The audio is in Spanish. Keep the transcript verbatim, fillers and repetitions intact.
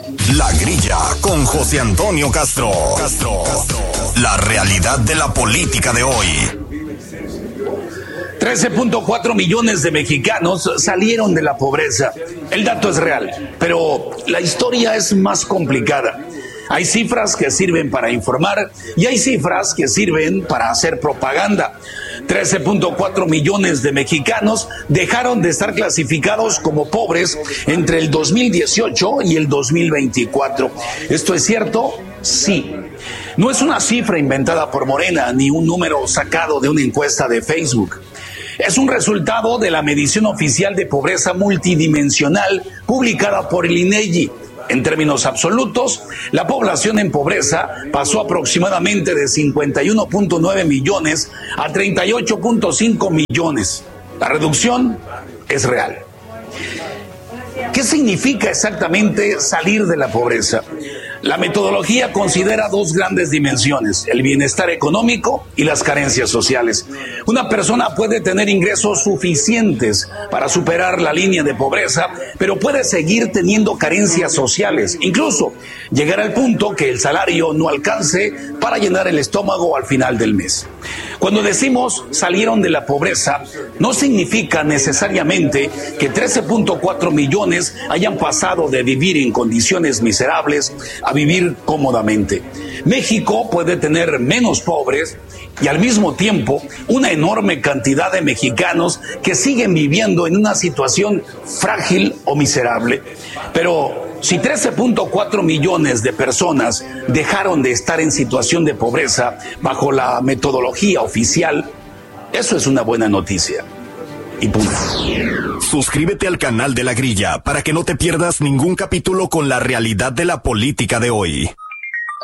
La Grilla con José Antonio Castro. Castro. La realidad de la política de hoy. trece punto cuatro millones de mexicanos salieron de la pobreza. El dato es real, pero la historia es más complicada. Hay cifras que sirven para informar y hay cifras que sirven para hacer propaganda. trece punto cuatro millones de mexicanos dejaron de estar clasificados como pobres entre el dos mil dieciocho y el dos mil veinticuatro. ¿Esto es cierto? Sí. No es una cifra inventada por Morena ni un número sacado de una encuesta de Facebook. Es un resultado de la medición oficial de pobreza multidimensional publicada por el INEGI. En términos absolutos, la población en pobreza pasó aproximadamente de cincuenta y uno punto nueve millones a treinta y ocho punto cinco millones. La reducción es real. ¿Qué significa exactamente salir de la pobreza? La metodología considera dos grandes dimensiones, el bienestar económico y las carencias sociales. Una persona puede tener ingresos suficientes para superar la línea de pobreza, pero puede seguir teniendo carencias sociales, incluso llegar al punto que el salario no alcance para llenar el estómago al final del mes. Cuando decimos salieron de la pobreza, no significa necesariamente que trece punto cuatro millones hayan pasado de vivir en condiciones miserables a vivir cómodamente. México puede tener menos pobres y al mismo tiempo una enorme cantidad de mexicanos que siguen viviendo en una situación frágil o miserable. Pero si trece punto cuatro millones de personas dejaron de estar en situación de pobreza bajo la metodología oficial, eso es una buena noticia. Y punto. Suscríbete al canal de La Grilla para que no te pierdas ningún capítulo con la realidad de la política de hoy.